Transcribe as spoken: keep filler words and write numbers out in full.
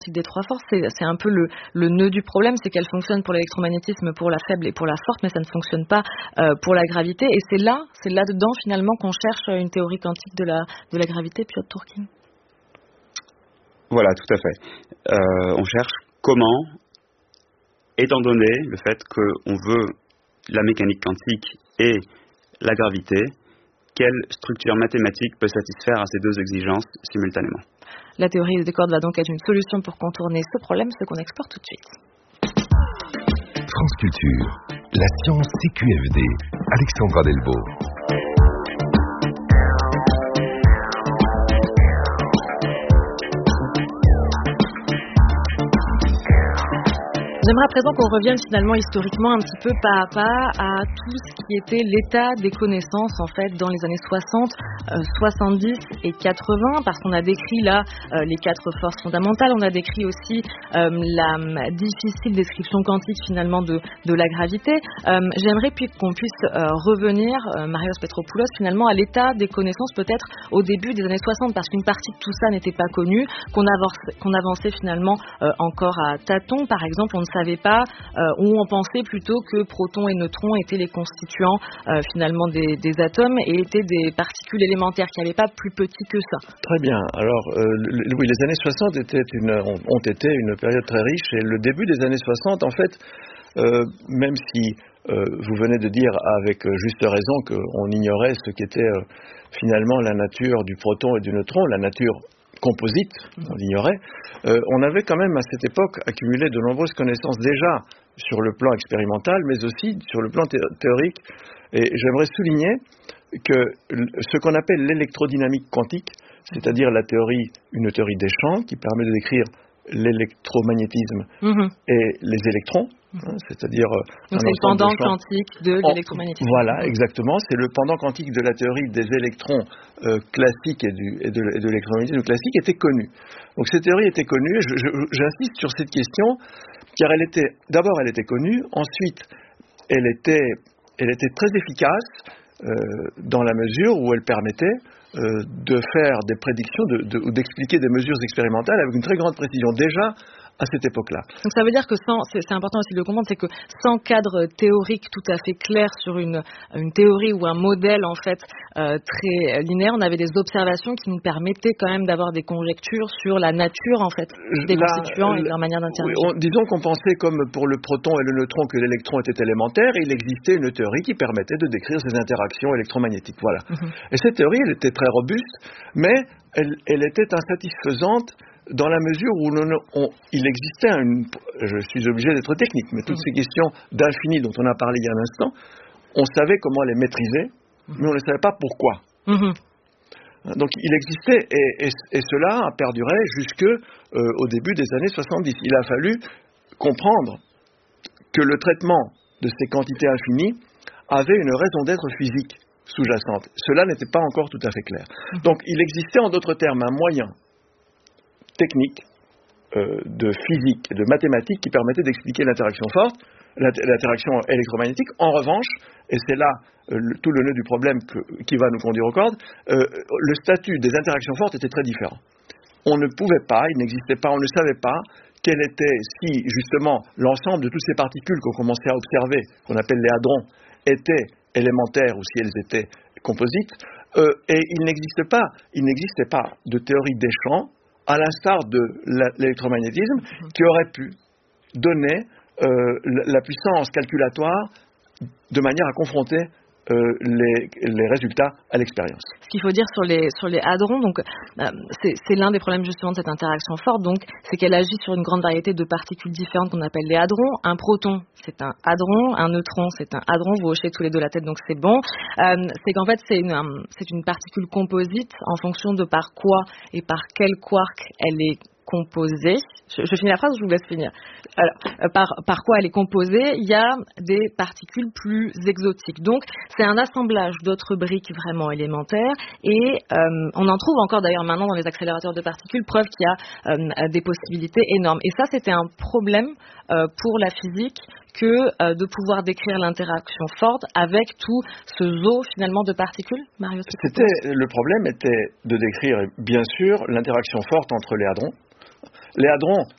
des trois forces, c'est, c'est un peu le, le nœud du problème, c'est qu'elle fonctionne pour l'électromagnétisme, pour la faible et pour la forte, mais ça ne fonctionne pas euh, pour la gravité. Et c'est là, c'est là-dedans finalement qu'on cherche une théorie quantique de la, de la gravité, Piotr Tourkin. Voilà, tout à fait. Euh, on cherche comment, étant donné le fait qu'on veut la mécanique quantique et la gravité, quelle structure mathématique peut satisfaire à ces deux exigences simultanément. La théorie des cordes va donc être une solution pour contourner ce problème, ce qu'on explore tout de suite. France Culture, la science C Q F D, Alexandra Delvaux. J'aimerais à présent qu'on revienne finalement historiquement un petit peu pas à pas à tout ce qui était l'état des connaissances en fait dans les années soixante, euh, soixante-dix et quatre-vingts, parce qu'on a décrit là euh, les quatre forces fondamentales, on a décrit aussi euh, la difficile description quantique finalement de, de la gravité. Euh, j'aimerais puis qu'on puisse euh, revenir, euh, Marios Petropoulos, finalement à l'état des connaissances peut-être au début des années soixante, parce qu'une partie de tout ça n'était pas connue, qu'on avançait, qu'on avançait finalement euh, encore à tâtons. Par exemple, on ne savait pas, euh, ou on pensait plutôt que protons et neutrons étaient les constituants euh, finalement des, des atomes et étaient des particules élémentaires qui n'avaient pas plus petit que ça. Très bien. Alors, euh, le, oui, les années soixante étaient une, ont été une période très riche, et le début des années soixante, en fait, euh, même si euh, vous venez de dire avec juste raison qu'on ignorait ce qu'était euh, finalement la nature du proton et du neutron, la nature composite, on l'ignorait, euh, on avait quand même à cette époque accumulé de nombreuses connaissances déjà sur le plan expérimental, mais aussi sur le plan thé- théorique. Et j'aimerais souligner que ce qu'on appelle l'électrodynamique quantique, c'est-à-dire la théorie, une théorie des champs qui permet de décrire l'électromagnétisme mmh. et les électrons, hein, c'est-à-dire donc c'est le pendant quantique de l'électromagnétisme. Voilà, mmh. exactement, c'est le pendant quantique de la théorie des électrons euh, classiques et, du, et de, et de l'électromagnétisme classique était connue. Donc cette théorie était connue, je, je, j'insiste sur cette question, car elle était, d'abord elle était connue, ensuite elle était, elle était très efficace euh, dans la mesure où elle permettait Euh, de faire des prédictions de, de, ou d'expliquer des mesures expérimentales avec une très grande précision, déjà à cette époque-là. Donc ça veut dire que sans, c'est, c'est important aussi de le comprendre, c'est que sans cadre théorique tout à fait clair sur une, une théorie ou un modèle en fait euh, très linéaire, on avait des observations qui nous permettaient quand même d'avoir des conjectures sur la nature en fait des la, constituants la, et de leur manière d'interagir. Oui, on, disons qu'on pensait comme pour le proton et le neutron que l'électron était élémentaire, et il existait une théorie qui permettait de décrire ces interactions électromagnétiques. Voilà. Mm-hmm. Et cette théorie, elle était très robuste, mais elle, elle était insatisfaisante dans la mesure où on, on, il existait une... Je suis obligé d'être technique, mais toutes mmh. ces questions d'infini dont on a parlé il y a un instant, on savait comment les maîtriser, mmh. mais on ne savait pas pourquoi. Mmh. Donc il existait, et, et, et cela a perduré jusqu'au euh, début des années soixante-dix. Il a fallu comprendre que le traitement de ces quantités infinies avait une raison d'être physique sous-jacente. Cela n'était pas encore tout à fait clair. Mmh. Donc il existait en d'autres termes un moyen technique, euh, de physique et de mathématiques qui permettait d'expliquer l'interaction forte, l'interaction électromagnétique. En revanche, et c'est là euh, le, tout le nœud du problème que, qui va nous conduire aux cordes, euh, le statut des interactions fortes était très différent. On ne pouvait pas, il n'existait pas, on ne savait pas quel était, si justement l'ensemble de toutes ces particules qu'on commençait à observer, qu'on appelle les hadrons, étaient élémentaires ou si elles étaient composites, euh, et il n'existe pas, il n'existait pas de théorie des champs, à l'instar de l'électromagnétisme, mmh. qui aurait pu donner euh, la puissance calculatoire de manière à confronter euh, les, les résultats à l'expérience. Ce qu'il faut dire sur les, sur les hadrons, donc, euh, c'est, c'est l'un des problèmes justement de cette interaction forte, donc, c'est qu'elle agit sur une grande variété de particules différentes qu'on appelle les hadrons. Un proton, c'est un hadron, un neutron, c'est un hadron, vous hochez tous les deux la tête, donc c'est bon. Euh, c'est qu'en fait, c'est une, um, c'est une particule composite en fonction de par quoi et par quel quark elle est composée. Je, je finis la phrase ou je vous laisse finir. Alors, euh, par, par quoi elle est composée, il y a des particules plus exotiques. Donc, c'est un assemblage d'autres briques vraiment élémentaires et euh, on en trouve encore d'ailleurs maintenant dans les accélérateurs de particules, preuve qu'il y a euh, des possibilités énormes. Et ça, c'était un problème euh, pour la physique que euh, de pouvoir décrire l'interaction forte avec tout ce zoo finalement de particules, Marios? C'était, le problème était de décrire bien sûr l'interaction forte entre les hadrons. Les hadrons